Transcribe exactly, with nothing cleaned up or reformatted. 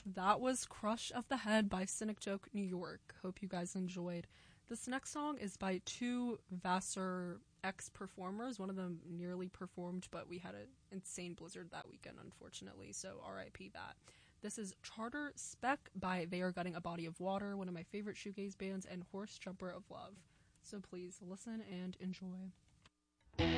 That was Crush of the Head by Cynic Joke New York. Hope you guys enjoyed. This next song is by two Vassar ex-performers. One of them nearly performed, but we had an insane blizzard that weekend, unfortunately, so R I P that. This is Charter Spec by They Are Gutting a Body of Water, one of my favorite shoegaze bands, and Horse Jumper of Love. So please listen and enjoy.